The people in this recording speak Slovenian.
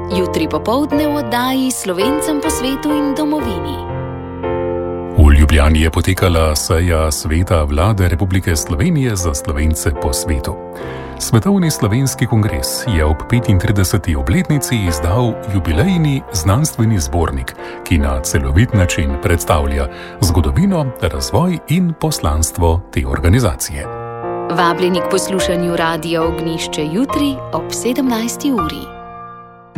Jutri popoldne v oddaji Slovencem po svetu in domovini. V Ljubljani je potekala seja Sveta Vlade Republike Slovenije za Slovence po svetu. Svetovni slovenski kongres je ob 35. obletnici izdal jubilejni znanstveni zbornik, ki na celovit način predstavlja zgodovino, razvoj in poslanstvo te organizacije. Vabljeni k poslušanju Radia Ognjišče jutri ob 17. uri.